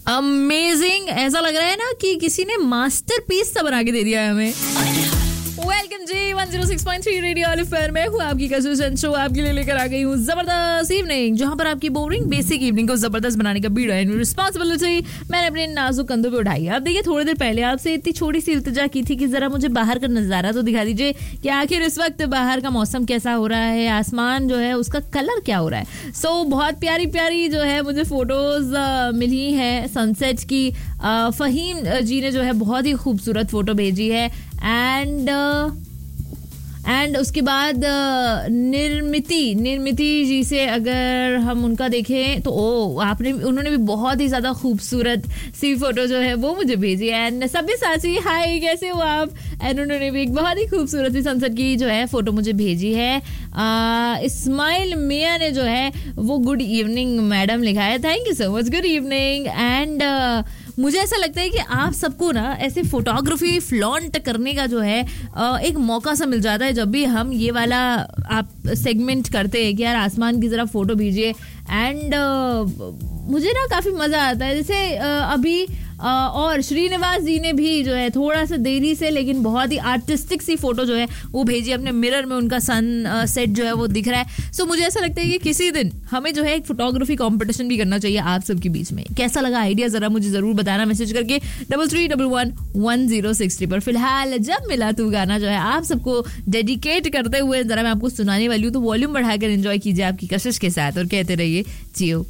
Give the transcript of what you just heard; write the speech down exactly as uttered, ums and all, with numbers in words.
Amazing, ऐसा लग रहा है ना कि किसी ने मास्टरपीस सा बना के दे दिया है हमें। वेलकम जी one zero six point three radio ऑलिफर में हूँ आपकी कंसल्टेंट शो आपके लिए लेकर आ गई हूँ जबरदस्त इवनिंग, जहाँ पर आपकी बोरिंग बेसिक इवनिंग को जबरदस्त बनाने का बीड़ा है रिस्पॉन्सिबिलिटी मैंने अपने नाजुक कंधों पे उठाई है। अब देखिए, थोड़ी देर पहले आपसे इतनी छोटी सी इल्तिजा की थी कि जरा मुझे बाहर का नजारा तो दिखा दीजिए कि आखिर इस वक्त बाहर का मौसम कैसा हो रहा है, आसमान जो है उसका कलर क्या हो रहा है। सो so, बहुत प्यारी प्यारी जो है मुझे फोटोज मिली है सनसेट की। uh, फहीम जी ने जो है बहुत ही खूबसूरत फोटो भेजी है एंड एंड uh, उसके बाद uh, निर्मिति निर्मिति जी से अगर हम उनका देखें तो ओ आपने उन्होंने भी बहुत ही ज्यादा खूबसूरत सी फोटो जो है वो मुझे भेजी है। एंड सभी साथी हाय कैसे हो आप, एंड उन्होंने भी एक बहुत ही खूबसूरत सी सनसेट की जो है फोटो मुझे भेजी है। इस्माइल मिया ने जो है वो गुड इवनिंग मैडम लिखा है, thank you so much, good evening. And मुझे ऐसा लगता है कि आप सबको ना ऐसे फोटोग्राफी फ्लॉन्ट करने का जो है एक मौका सा मिल जाता है जब भी हम ये वाला आप सेगमेंट करते हैं कि यार आसमान की जरा फोटो भेजिए। एंड मुझे ना काफी मजा आता है, जैसे अभी और श्रीनिवास जी ने भी जो है थोड़ा सा देरी से लेकिन बहुत ही आर्टिस्टिक सी फोटो जो है वो भेजी, अपने मिरर में उनका सन सेट जो है वो दिख रहा है। सो मुझे ऐसा लगता है कि किसी दिन हमें जो है एक फोटोग्राफी कंपटीशन भी करना चाहिए आप सबके बीच में। कैसा लगा आइडिया जरा मुझे जरूर बताना मैसेज करके double three double one one zero six three पर। फिलहाल जब मिला तू गाना जो है आप सबको डेडिकेट करते हुए जरा मैं आपको सुनाने वाली हूँ, तो वॉल्यूम बढ़ाकर एंजॉय कीजिए आपकी कशिश के साथ और कहते रहिए जियो।